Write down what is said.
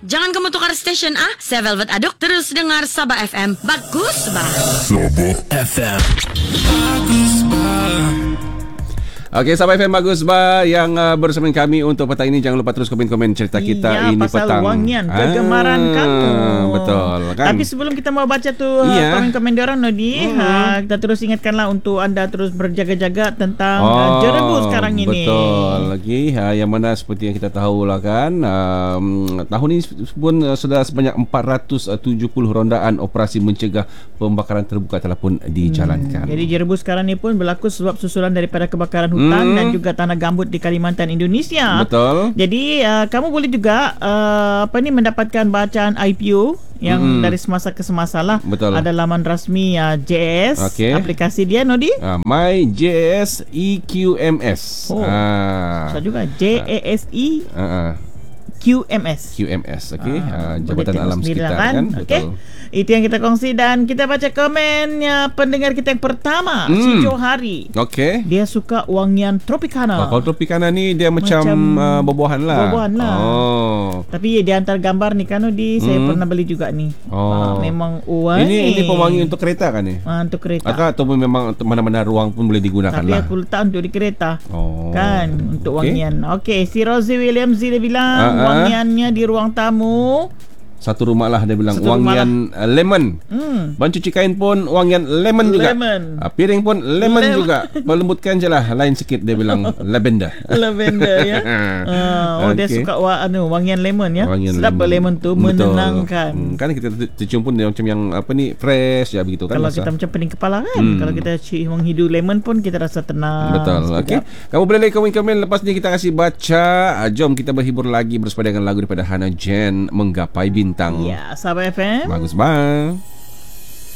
Jangan kamu tukar station Saya Velvet Aduk. Terus dengar Sabah FM. Bagus bah. Sabah FM. Bagus bah. Okey, Sabah FM Bagus Bah yang bersama kami untuk petang ini. Jangan lupa terus komen-komen cerita kita ini pasal petang. wangian kegemaran kamu. Betul kan? Tapi sebelum kita mau baca tu komen-komen diorang Nodi, kita terus ingatkanlah untuk anda terus berjaga-jaga tentang jerebu sekarang ini. Betul lagi yang mana seperti yang kita tahu lah kan, tahun ini pun sudah sebanyak 470 rondaan operasi mencegah pembakaran terbuka telah pun dijalankan. Jadi jerebu sekarang ni pun berlaku sebab susulan daripada kebakaran hutan dan juga tanah gambut di Kalimantan, Indonesia. Betul. Jadi kamu boleh juga mendapatkan bacaan IPO yang dari semasa ke semasa lah. Betul. Ada laman rasmi JS. Okay. Aplikasi dia Nodi. My JS EQMS. So juga JASE QMS. Okey. Jabatan Alam Sekitar kan. Okay. Betul. Itu yang kita kongsi dan kita baca komennya pendengar kita yang pertama, si Johari. Okey. Dia suka wangian Tropicana. Kalau Tropicana ni dia macam buah-buahan lah. Buah-buahan lah. Tapi di antara gambar ni kan saya pernah beli juga ni. Memang wangi. Ini pewangi untuk kereta kan ni? Untuk kereta. Atau memang mana-mana ruang pun boleh digunakan Tapi lah. aku letak untuk di kereta. Kan untuk wangian. Okey, si Rosie Williams dia bilang wangiannya di ruang tamu. Satu rumah lah dia bilang wangian lemon. Bahan cuci kain pun wangian lemon juga. Piring pun lemon juga. Melembutkan je lah. Lain sikit dia bilang lavender. Lavender ya. Dia suka wangian lemon ya. Wangian sedap lemon tu. Betul. Menenangkan. Kan kita tercium pun dia macam yang fresh ya begitu kan. Kalau kita macam pening kepala kan. Kalau kita cium hidu lemon pun kita rasa tenang. Betul. Okey. Kamu boleh like komen-komen. Lepas ni kita kasih baca. Jom kita berhibur lagi bersama dengan lagu daripada Hannah Jen, Menggapai Bintang. Ya, Sabah FM. Bagus bang.